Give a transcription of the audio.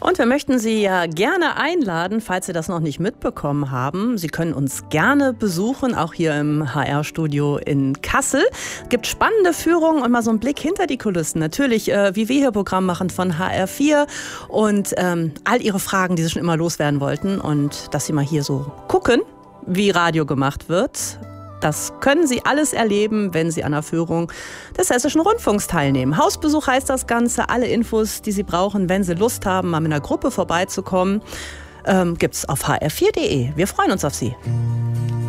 Und wir möchten Sie ja gerne einladen, falls Sie das noch nicht mitbekommen haben. Sie können uns gerne besuchen, auch hier im HR-Studio in Kassel. Es gibt spannende Führungen und mal so einen Blick hinter die Kulissen. Natürlich, wie wir hier Programm machen von HR4 und all Ihre Fragen, die Sie schon immer loswerden wollten. Und dass Sie mal hier so gucken, wie Radio gemacht wird. Das können Sie alles erleben, wenn Sie an der Führung des Hessischen Rundfunks teilnehmen. Hausbesuch heißt das Ganze. Alle Infos, die Sie brauchen, wenn Sie Lust haben, mal mit einer Gruppe vorbeizukommen, gibt's auf hr4.de. Wir freuen uns auf Sie.